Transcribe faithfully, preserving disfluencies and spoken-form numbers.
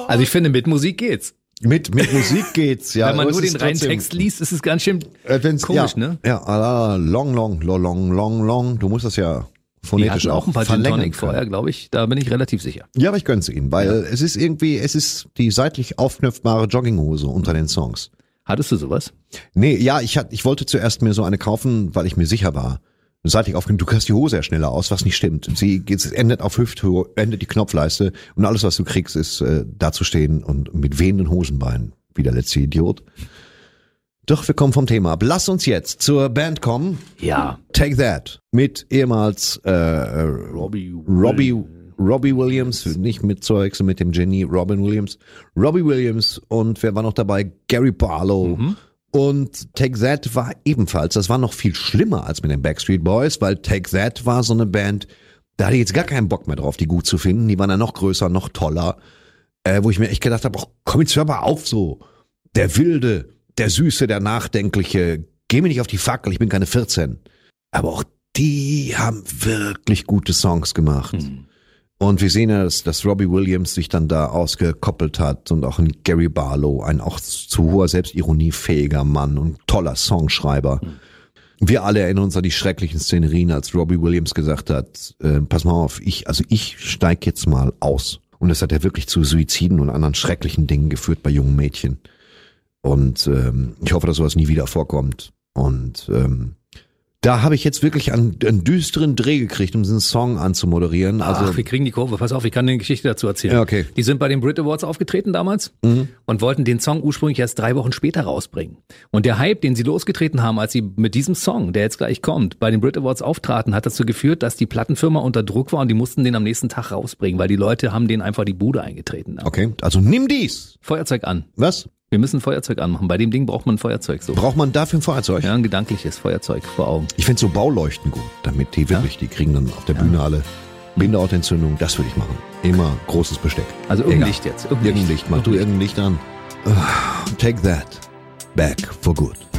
Also ich finde, mit Musik geht's. Mit, mit Musik geht's, ja. Wenn man Aber nur es den ist reinen trotzdem- Text liest, ist es ganz schön Äh, wenn's- komisch, ja, ne? Ja, ah, long, long, long, long, long, long. Du musst das ja Die phonetisch hatten auch ein paar Gin verlängern Tonic können. vorher, glaube ich. Da bin ich relativ sicher. Ja, aber ich gönn's ihnen, weil es ist irgendwie, es ist die seitlich aufknöpfbare Jogginghose unter den Songs. Hattest du sowas? Nee, ja, ich hatte, ich wollte zuerst mir so eine kaufen, weil ich mir sicher war. Seitlich aufknöpft, du kriegst die Hose ja schneller aus, was nicht stimmt. Sie geht, es endet auf Hüfthöhe, endet die Knopfleiste und alles, was du kriegst, ist äh, dazustehen und mit wehenden Hosenbeinen, wie der letzte Idiot. Doch, wir kommen vom Thema ab. Lass uns jetzt zur Band kommen. Ja. Take That mit ehemals äh, Robbie Robbie Robbie Williams, nicht mit zu wechseln mit dem Genie, Robin Williams. Robbie Williams und wer war noch dabei? Gary Barlow. Mhm. Und Take That war ebenfalls, das war noch viel schlimmer als mit den Backstreet Boys, weil Take That war so eine Band, da hatte ich jetzt gar keinen Bock mehr drauf, die gut zu finden. Die waren ja noch größer, noch toller. Äh, wo ich mir echt gedacht habe, oh, komm jetzt hör mal auf so. Der Wilde, der Süße, der Nachdenkliche. Geh mir nicht auf die Fackel, ich bin keine vierzehn. Aber auch die haben wirklich gute Songs gemacht. Mhm. Und wir sehen ja, dass, dass Robbie Williams sich dann da ausgekoppelt hat und auch ein Gary Barlow, ein auch zu hoher Selbstironie fähiger Mann und toller Songschreiber. Mhm. Wir alle erinnern uns an die schrecklichen Szenerien, als Robbie Williams gesagt hat, äh, pass mal auf, ich, also ich steig jetzt mal aus. Und das hat ja wirklich zu Suiziden und anderen schrecklichen Dingen geführt bei jungen Mädchen. Und ähm, ich hoffe, dass sowas nie wieder vorkommt. Und ähm, da habe ich jetzt wirklich einen, einen düsteren Dreh gekriegt, um diesen Song anzumoderieren. Also, Ach, wir kriegen die Kurve. Pass auf, ich kann dir eine Geschichte dazu erzählen. Ja, okay. Die sind bei den Brit Awards aufgetreten damals Mhm. und wollten den Song ursprünglich erst drei Wochen später rausbringen. Und der Hype, den sie losgetreten haben, als sie mit diesem Song, der jetzt gleich kommt, bei den Brit Awards auftraten, hat dazu geführt, dass die Plattenfirma unter Druck war und die mussten den am nächsten Tag rausbringen, weil die Leute haben denen einfach die Bude eingetreten. Okay, also nimm dies. Feuerzeug an. Was? Wir müssen ein Feuerzeug anmachen. Bei dem Ding braucht man ein Feuerzeug so. Braucht man dafür ein Feuerzeug? Ja, ein gedankliches Feuerzeug vor Augen. Ich finde so Bauleuchten gut, damit die wirklich, die kriegen dann auf der Bühne alle Bindehautentzündung. Das würde ich machen. Immer großes Besteck. Also irgendein Egal. Licht jetzt. Irgendein Irgendein Licht. Mach du irgendein Licht an. Ah, Take That. Back for good.